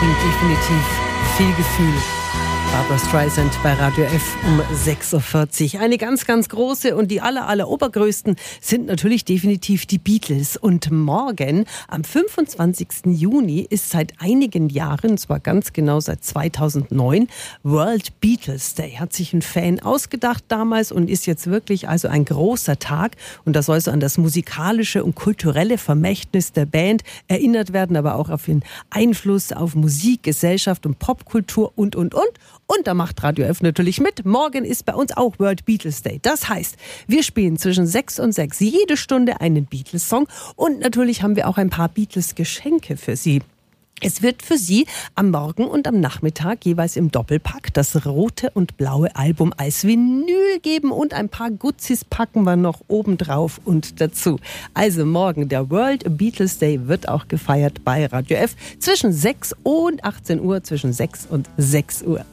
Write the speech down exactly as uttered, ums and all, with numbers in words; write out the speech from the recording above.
bringt definitiv viel Gefühl. Barbra Streisand bei Radio F um sechs Uhr vierzig. Eine ganz, ganz große und die aller, aller obergrößten sind natürlich definitiv die Beatles. Und morgen, am fünfundzwanzigsten Juni, ist seit einigen Jahren, zwar ganz genau seit zweitausendneun, World Beatles Day. Hat sich ein Fan ausgedacht damals und ist jetzt wirklich also ein großer Tag. Und da soll so an das musikalische und kulturelle Vermächtnis der Band erinnert werden, aber auch auf den Einfluss auf Musik, Gesellschaft und Popkultur und, und, und. Und da macht Radio F natürlich mit. Morgen ist bei uns auch World Beatles Day. Das heißt, wir spielen zwischen sechs und sechs jede Stunde einen Beatles-Song. Und natürlich haben wir auch ein paar Beatles-Geschenke für Sie. Es wird für Sie am Morgen und am Nachmittag jeweils im Doppelpack das rote und blaue Album als Vinyl geben und ein paar Gutzis packen wir noch oben drauf und dazu. Also morgen, der World Beatles Day wird auch gefeiert bei Radio F zwischen sechs und achtzehn Uhr, zwischen sechs und sechs Uhr.